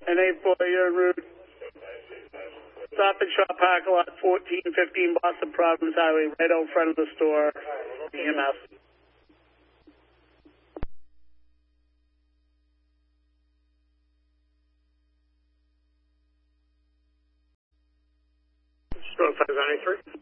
And 8-4, you're en route. Stop and Shop parking lot, 1415 Boston Providence Highway, right out front of the store. EMS. Store 593.